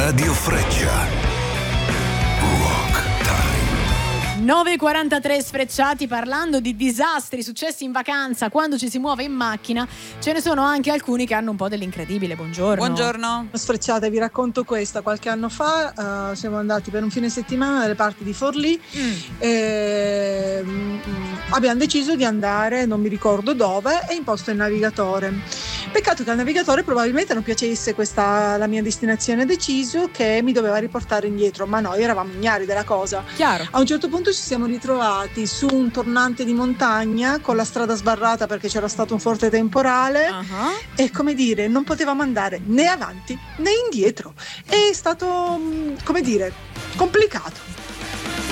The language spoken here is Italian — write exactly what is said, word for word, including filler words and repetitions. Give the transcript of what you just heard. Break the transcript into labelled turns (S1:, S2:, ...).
S1: Radio Freccia.
S2: nove e quarantatré sfrecciati, parlando di disastri successi in vacanza quando ci si muove in macchina. Ce ne sono anche alcuni che hanno un po' dell'incredibile. Buongiorno.
S3: Buongiorno.
S4: Sfrecciate, vi racconto questa. Qualche anno fa uh, siamo andati per un fine settimana dalle parti di Forlì mm. e mm, abbiamo deciso di andare, non mi ricordo dove, e imposto il navigatore. Peccato che al navigatore probabilmente non piacesse questa la mia destinazione, deciso che mi doveva riportare indietro, ma noi eravamo ignari della cosa.
S2: Chiaro.
S4: A un certo punto ci siamo ritrovati su un tornante di montagna con la strada sbarrata perché c'era stato un forte temporale uh-huh. e, come dire, non potevamo andare né avanti né indietro. È stato, come dire, complicato.